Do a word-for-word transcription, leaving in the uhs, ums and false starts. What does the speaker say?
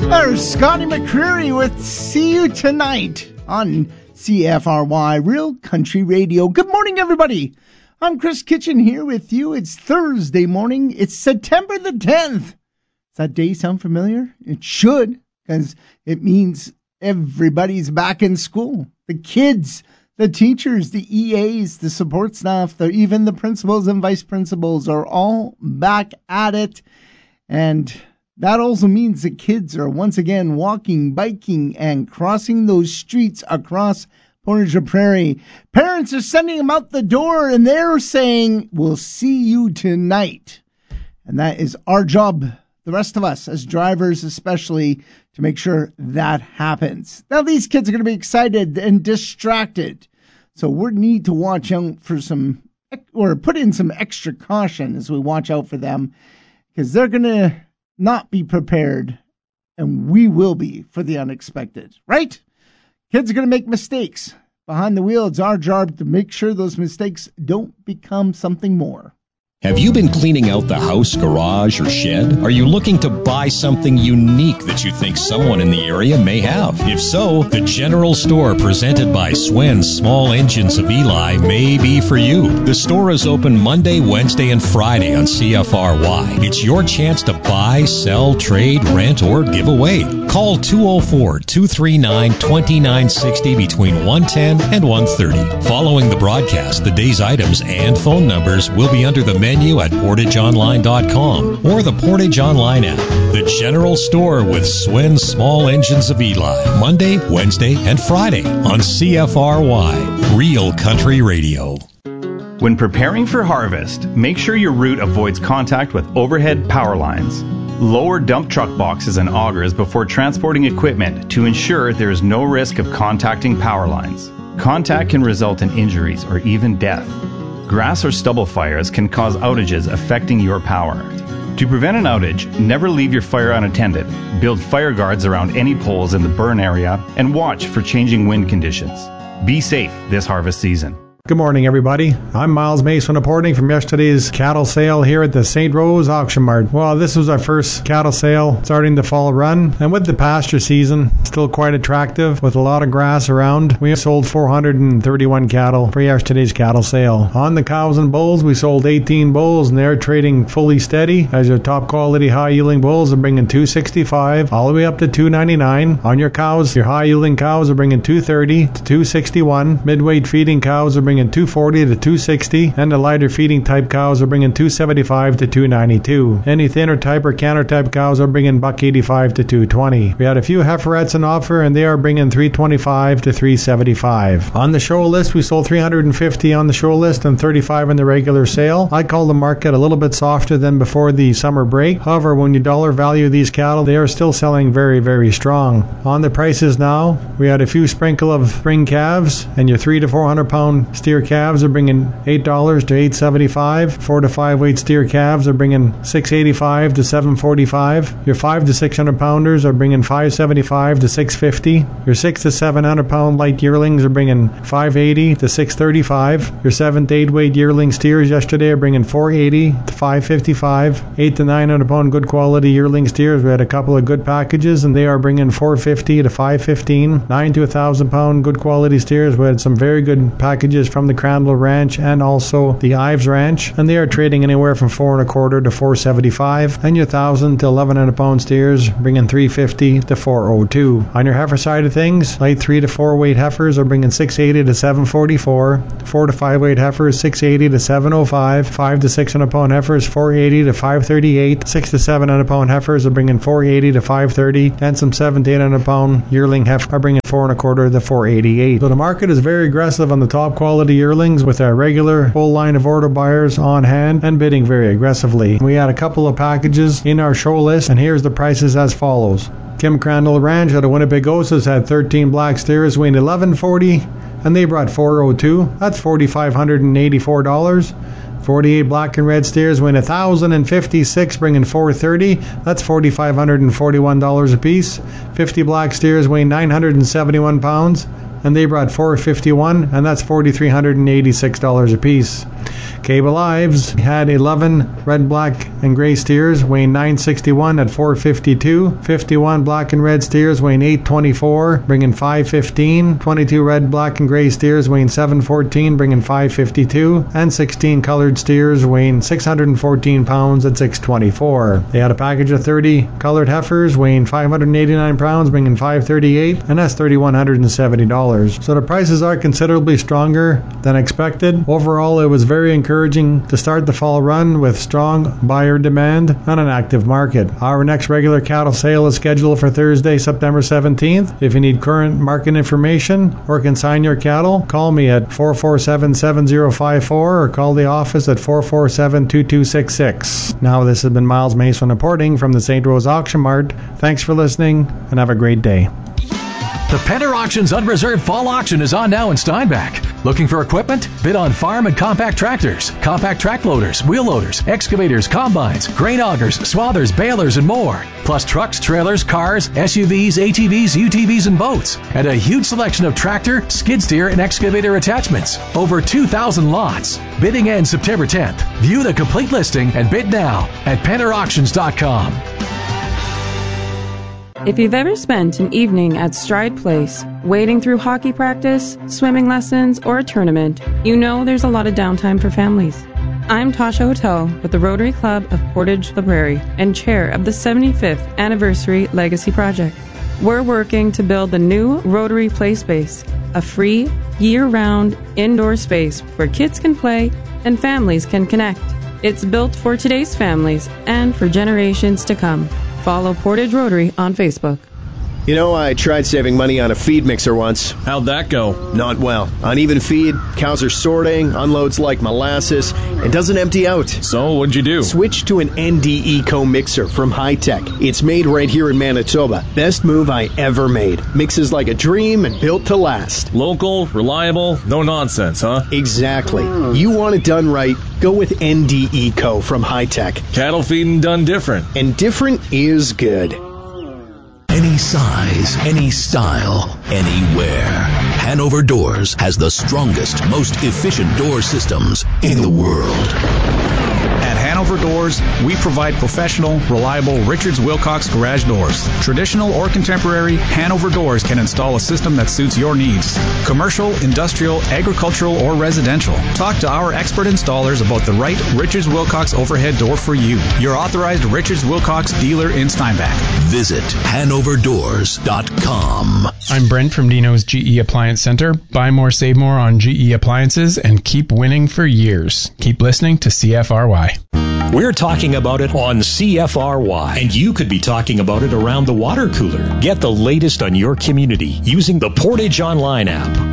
There's Scotty McCreery with See You Tonight on C F R Y Real Country Radio. Good morning, everybody. I'm Chris Kitchen here with you. It's Thursday morning. It's September the tenth. Does that day sound familiar? It should, because it means everybody's back in school. The kids, the teachers, the E As, the support staff, the, even the principals and vice principals are all back at it. And that also means the kids are once again walking, biking, and crossing those streets across Portage Prairie. Parents are sending them out the door, and they're saying, we'll see you tonight. And that is our job, the rest of us, as drivers especially, to make sure that happens. Now, these kids are going to be excited and distracted. So we need to watch out for some, or put in some extra caution as we watch out for them, because they're going to not be prepared, and we will be for the unexpected, right? Kids are going to make mistakes. Behind the wheel, it's our job to make sure those mistakes don't become something more. Have you been cleaning out the house, garage, or shed? Are you looking to buy something unique that you think someone in the area may have? If so, the General Store presented by Swen's Small Engines of Eli may be for you. The store is open Monday, Wednesday, and Friday on C F R Y. It's your chance to buy, sell, trade, rent, or give away. Call two oh four, two three nine, two nine six oh between one ten and one thirty. Following the broadcast, the day's items and phone numbers will be under the menu at portage online dot com or the Portage Online app. The General Store with Swen's Small Engines of Eli. Monday, Wednesday, and Friday on C F R Y, Real Country Radio. When preparing for harvest, make sure your route avoids contact with overhead power lines. Lower dump truck boxes and augers before transporting equipment to ensure there is no risk of contacting power lines. Contact can result in injuries or even death. Grass or stubble fires can cause outages affecting your power. To prevent an outage, never leave your fire unattended. Build fire guards around any poles in the burn area and watch for changing wind conditions. Be safe this harvest season. Good morning, everybody. I'm Miles Mason reporting from yesterday's cattle sale here at the Saint Rose Auction Mart. Well, this was our first cattle sale starting the fall run, and with the pasture season still quite attractive with a lot of grass around, we sold four hundred thirty-one cattle for yesterday's cattle sale. On the cows and bulls, we sold eighteen bulls, and they're trading fully steady as your top quality high yielding bulls are bringing two sixty-five all the way up to two ninety-nine. On your cows, your high yielding cows are bringing two thirty to two sixty-one. Midweight feeding cows are bringing two forty to two sixty, and the lighter feeding type cows are bringing two seventy-five to two ninety-two. Any thinner type or canner type cows are bringing buck eighty-five to two twenty. We had a few heiferettes in offer, and they are bringing three twenty-five to three seventy-five. On the show list, we sold three hundred fifty on the show list and thirty-five in the regular sale. I call the market a little bit softer than before the summer break. However, when you dollar value these cattle, they are still selling very, very strong. On the prices now, we had a few sprinkle of spring calves, and your three to four hundred pound steer calves are bringing eight dollars to eight seventy-five. Four to five weight steer calves are bringing six eighty-five to seven forty-five. Your five to six hundred pounders are bringing five seventy-five to six fifty. Your six to seven hundred pound light yearlings are bringing five eighty to six thirty-five. Your seven to eight weight yearling steers yesterday are bringing four eighty to five fifty-five. Eight to nine hundred pound good quality yearling steers, we had a couple of good packages, and they are bringing four fifty to five fifteen. Nine to a thousand pound good quality steers, we had some very good packages from the Crandall Ranch and also the Ives Ranch, and they are trading anywhere from four and a quarter to four seventy-five. And your thousand to eleven hundred pound steers bringing three fifty to four oh two. On your heifer side of things, light three to four weight heifers are bringing six eighty to seven forty-four. Four to five weight heifers six eighty to seven oh five. Five to six hundred pound heifers four eighty to five thirty-eight. Six to seven hundred pound heifers are bringing four eighty to five thirty, and some seven to eight hundred pound yearling heifers are bringing four and a quarter to four eighty-eight. So the market is very aggressive on the top quality yearlings, with our regular full line of order buyers on hand and bidding very aggressively. We had a couple of packages in our show list, and here's the prices as follows. Kim Crandall Ranch out of Winnipegosis had thirteen black steers weighing eleven forty, and they brought four oh two. That's four thousand five hundred eighty-four dollars. forty-eight black and red steers weighing one thousand fifty-six, bringing four thirty. That's four thousand five hundred forty-one dollars a piece. fifty black steers weighing nine hundred seventy-one pounds, and they brought four fifty-one, and that's four thousand three hundred eighty-six dollars a piece. Cable Lives had eleven red, black, and gray steers weighing nine sixty-one at four fifty-two, fifty-one black and red steers weighing eight twenty-four, bringing five fifteen, twenty-two red, black, and gray steers weighing seven fourteen, bringing five fifty-two, and sixteen colored steers weighing six hundred fourteen pounds at six twenty-four. They had a package of thirty colored heifers weighing five hundred eighty-nine pounds, bringing five thirty-eight, and that's three thousand one hundred seventy dollars. So the prices are considerably stronger than expected. Overall, it was very encouraging to start the fall run with strong buyer demand and an active market. Our next regular cattle sale is scheduled for Thursday, September seventeenth. If you need current market information or consign your cattle, call me at four four seven, seven zero five four or call the office at four four seven, two two six six. Now, this has been Miles Mason reporting from the Saint Rose Auction Mart. Thanks for listening and have a great day. The Penner Auctions Unreserved Fall Auction is on now in Steinbach. Looking for equipment? Bid on farm and compact tractors, compact track loaders, wheel loaders, excavators, combines, grain augers, swathers, balers, and more. Plus trucks, trailers, cars, S U Vs, A T Vs, U T Vs, and boats. And a huge selection of tractor, skid steer, and excavator attachments. Over two thousand lots. Bidding ends September tenth. View the complete listing and bid now at penner auctions dot com. If you've ever spent an evening at Stride Place, wading through hockey practice, swimming lessons, or a tournament, you know there's a lot of downtime for families. I'm Tasha Hotel with the Rotary Club of Portage La Prairie and chair of the seventy-fifth Anniversary Legacy Project. We're working to build the new Rotary Play Space, a free, year-round indoor space where kids can play and families can connect. It's built for today's families and for generations to come. Follow Portage Rotary on Facebook. You know, I tried saving money on a feed mixer once. How'd that go? Not well. Uneven feed, cows are sorting, unloads like molasses, and doesn't empty out. So, what'd you do? Switch to an N D Eco mixer from Hi-Tech. It's made right here in Manitoba. Best move I ever made. Mixes like a dream and built to last. Local, reliable, no nonsense, huh? Exactly. You want it done right, go with N D Eco from Hi-Tech. Cattle feeding done different. And different is good. Any size, any style, anywhere. Hanover Doors has the strongest, most efficient door systems in the world. At Hanover Doors, we provide professional, reliable Richards Wilcox garage doors. Traditional or contemporary, Hanover Doors can install a system that suits your needs. Commercial, industrial, agricultural, or residential. Talk to our expert installers about the right Richards Wilcox overhead door for you. Your authorized Richards Wilcox dealer in Steinbach. Visit hanover doors dot com. I'm Brent from Dino's G E Appliance Center. Buy more, save more on G E appliances and keep winning for years. Keep listening to C F R Y. We're talking about it on C F R Y, and you could be talking about it around the water cooler. Get the latest on your community using the Portage Online app